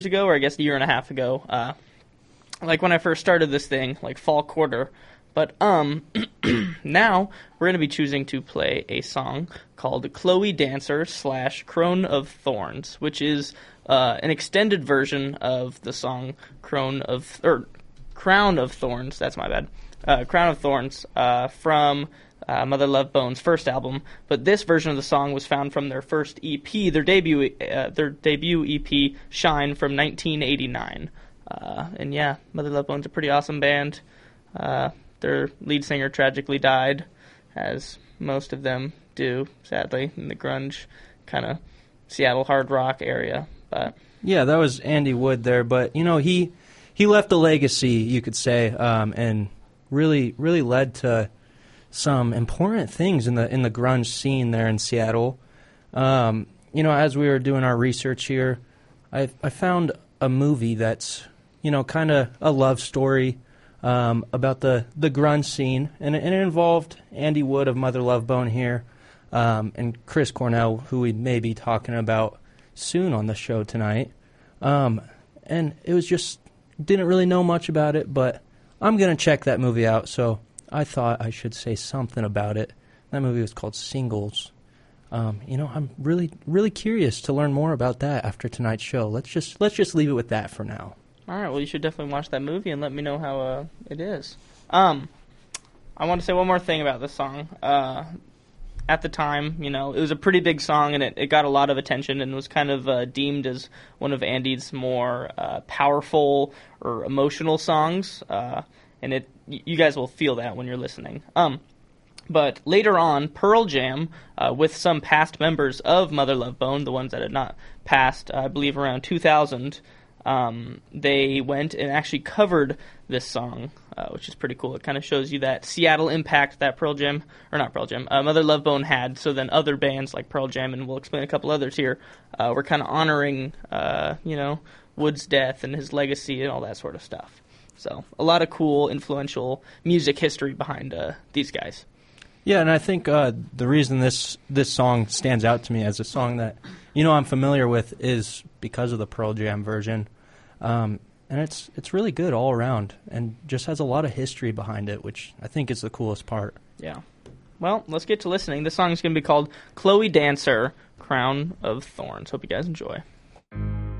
ago, or I guess a year and a half ago, like when I first started this thing, like fall quarter. But now we're going to be choosing to play a song called Chloe Dancer / Crown of Thorns, which is an extended version of the song Crown of Thorns. That's my bad. Crown of Thorns from Mother Love Bone's first album, but this version of the song was found from their first EP, their debut EP, Shine, from 1989. And yeah, Mother Love Bone's a pretty awesome band. Their lead singer tragically died, as most of them do, sadly, in the grunge kind of Seattle hard rock area. But yeah, that was Andy Wood there, but he left a legacy, you could say, and really led to some important things in the grunge scene there in Seattle. As we were doing our research here, I found a movie that's kind of a love story about the grunge scene, and it involved Andy Wood of Mother Love Bone here, and Chris Cornell, who we may be talking about soon on the show tonight. And it was just, didn't really know much about it, but I'm going to check that movie out, so I thought I should say something about it. That movie was called Singles. I'm really curious to learn more about that after tonight's show. Let's just leave it with that for now. All right, well, you should definitely watch that movie and let me know how it is. I want to say one more thing about this song. At the time, it was a pretty big song, and it got a lot of attention and was kind of deemed as one of Andy's more powerful or emotional songs. And you guys will feel that when you're listening. But later on, Pearl Jam, with some past members of Mother Love Bone, the ones that had not passed, I believe around 2000, they went and actually covered this song, which is pretty cool. It kind of shows you that Seattle impact that Mother Love Bone had. So then other bands like Pearl Jam, and we'll explain a couple others here, were kind of honoring, Wood's death and his legacy and all that sort of stuff. So a lot of cool, influential music history behind these guys. Yeah, and I think the reason this song stands out to me as a song that I'm familiar with is because of the Pearl Jam version, and it's really good all around, and just has a lot of history behind it, which I think is the coolest part. Yeah. Well, let's get to listening. This song is going to be called Chloe Dancer, Crown of Thorns. Hope you guys enjoy.